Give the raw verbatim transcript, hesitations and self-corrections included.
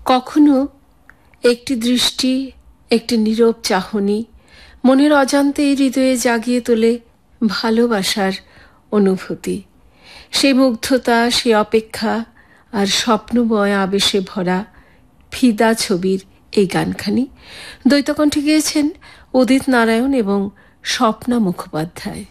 কখনো একটি দৃষ্টি, একটি নীরব চাহনি মনের অজান্তেই হৃদয়ে জাগিয়ে তোলে ভালোবাসার অনুভূতি। সে মুগ্ধতা, সে অপেক্ষা আর স্বপ্নময় আবেশে ভরা ফিদা ছবির এই গানখানি দ্বৈতকণ্ঠে গেয়েছেন উদিত নারায়ণ এবং স্বপ্না মুখোপাধ্যায়।